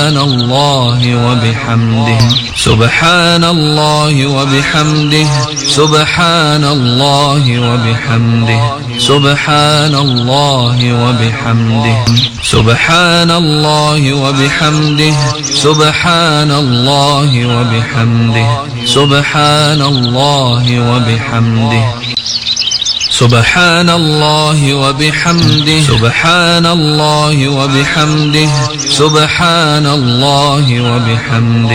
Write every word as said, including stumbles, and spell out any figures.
الله وبحمده سبحان الله وبحمده سبحان الله وبحمده سبحان الله وبحمده سبحان الله وبحمده سبحان الله وبحمده سبحان الله وبحمده سبحان الله وبحمده سبحان الله وبحمده سبحان الله وبحمده